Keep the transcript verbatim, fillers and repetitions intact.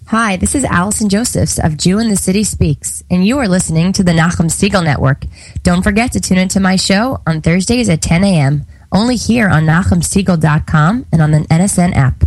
Hi, this is Allison Josephs of Jew in the City Speaks, and you are listening to the Nachum Segal Network. Don't forget to tune into my show on Thursdays at ten a.m., only here on Nachum Segal dot com and on the N S N app.